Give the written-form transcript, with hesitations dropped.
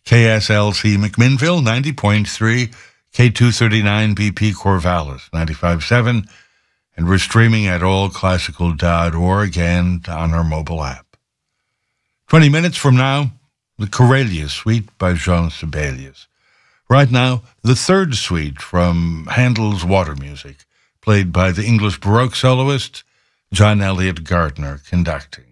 KSLC McMinnville, 90.3, K239BP Corvallis, 95.7, and we're streaming at allclassical.org and on our mobile app. 20 minutes from now, the Corellia Suite by Jean Sibelius. Right now, the third suite from Handel's Water Music, played by the English Baroque soloist John Elliott Gardner, conducting.